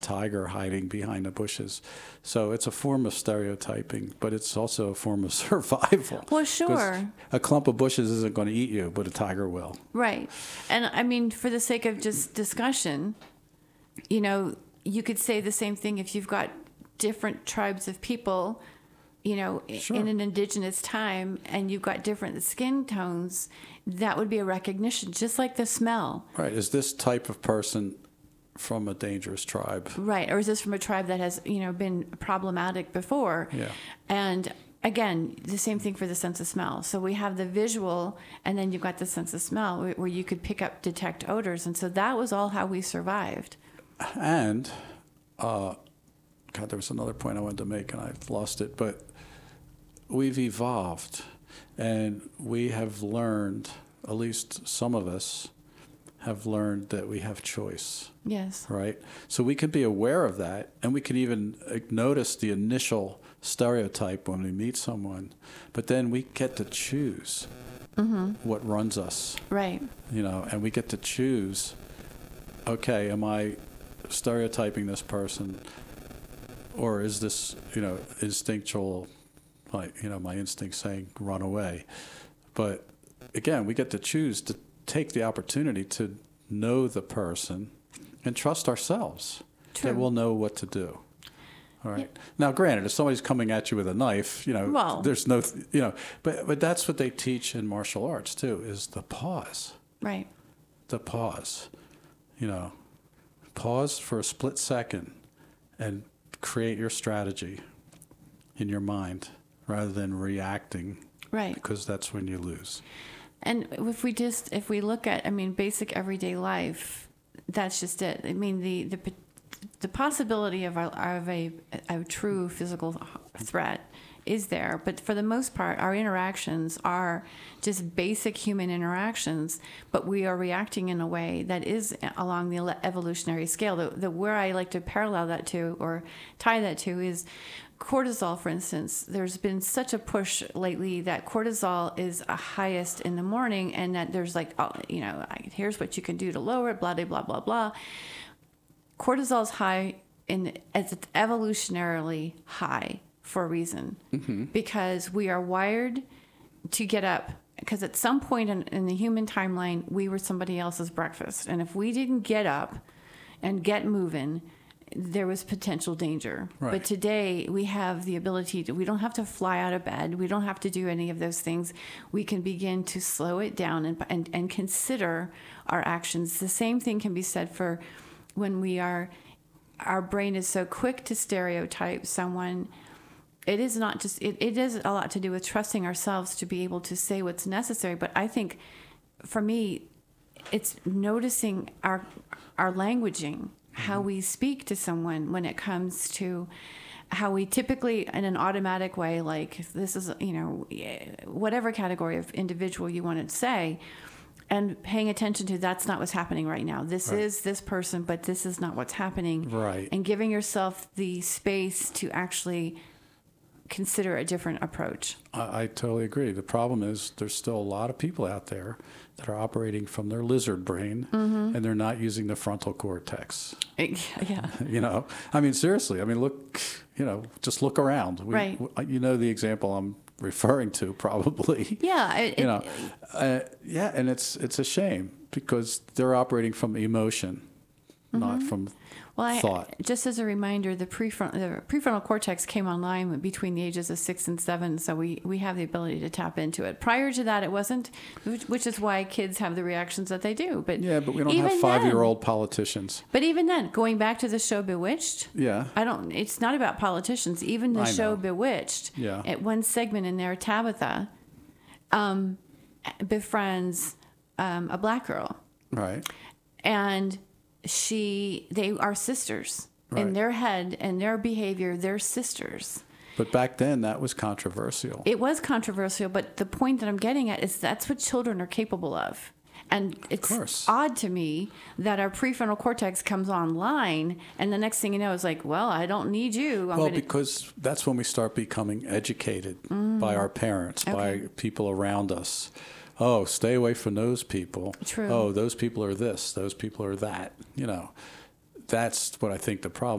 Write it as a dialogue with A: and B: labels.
A: tiger hiding behind the bushes. So it's a form of stereotyping, but it's also a form of survival.
B: Well, sure.
A: A clump of bushes isn't going to eat you, but a tiger will.
B: Right. And I mean, for the sake of just discussion, you know, you could say the same thing if you've got different tribes of people, you know,
A: Sure.
B: in an indigenous time, and you've got different skin tones. That would be a recognition, just like the smell.
A: Right. Is this type of person from a dangerous tribe?
B: Right. Or is this from a tribe that has, you know, been problematic before?
A: Yeah.
B: And again, the same thing for the sense of smell. So we have the visual, and then you've got the sense of smell where you could detect odors. And so that was all how we survived.
A: And, God, there was another point I wanted to make, and I've lost it. But we've evolved, and we have learned, at least some of us have learned, that we have choice.
B: Yes.
A: Right? So we can be aware of that, and we can even notice the initial stereotype when we meet someone. But then we get to choose what runs us.
B: Right.
A: You know, and we get to choose, okay, am I stereotyping this person, or is this, you know, instinctual, like, you know, my instinct saying run away? But again, we get to choose to take the opportunity to know the person and trust ourselves.
B: True.
A: That we'll know what to do. All right. Yeah. Now, granted, if somebody's coming at you with a knife, you know,
B: well,
A: there's no, you know, but that's what they teach in martial arts too, is the pause.
B: Right.
A: The pause. You know, pause for a split second and create your strategy in your mind rather than reacting.
B: Right.
A: Because that's when you lose.
B: And if we look at, I mean, basic everyday life, that's just it. I mean, the possibility of a true physical threat is there, but for the most part, our interactions are just basic human interactions, but we are reacting in a way that is along the evolutionary scale. The where I like to parallel that to, or tie that to, is cortisol, for instance. There's been such a push lately that cortisol is highest in the morning, and that there's like, oh, you know, here's what you can do to lower it, blah, blah, blah, blah, blah. Cortisol is high as it's evolutionarily high for a reason, because we are wired to get up. Because at some point in the human timeline, we were somebody else's breakfast, and if we didn't get up and get moving, there was potential danger.
A: Right.
B: But today we have the ability to, we don't have to fly out of bed. We don't have to do any of those things. We can begin to slow it down and consider our actions. The same thing can be said for when our brain is so quick to stereotype someone. It is not just, it is a lot to do with trusting ourselves to be able to say what's necessary. But I think for me, it's noticing our languaging, how we speak to someone when it comes to how we typically, in an automatic way, like this is, you know, whatever category of individual you want to say, and paying attention to that's not what's happening right now. This
A: right.
B: is this person, but this is not what's happening.
A: Right.
B: And giving yourself the space to actually consider a different approach.
A: I totally agree. The problem is there's still a lot of people out there that are operating from their lizard brain, and they're not using the frontal cortex.
B: Yeah.
A: You know, I mean, seriously. I mean, look, you know, just look around.
B: Right.
A: You know the example I'm referring to, probably.
B: Yeah.
A: You know, yeah, and it's a shame because they're operating from emotion, not from thought.
B: Just as a reminder, the prefrontal cortex came online between the ages of 6 and 7, so we have the ability to tap into it. Prior to that, it wasn't, which is why kids have the reactions that they do. But
A: yeah, but we don't have 5-year-old politicians.
B: But even then, going back to the show Bewitched,
A: yeah,
B: it's not about politicians. Even the show Bewitched,
A: yeah,
B: at one segment in there, Tabitha befriends a black girl,
A: right,
B: and they are sisters. Right. In their head and their behavior, they're sisters.
A: But back then, that was controversial.
B: It was controversial, but the point that I'm getting at is that's what children are capable of. And it's odd to me that our prefrontal cortex comes online, and the next thing you know is like, well, I don't need you.
A: Because that's when we start becoming educated by our parents, by people around us. Oh, stay away from those people.
B: True.
A: Oh, those people are this. Those people are that. You know, that's what I think the problem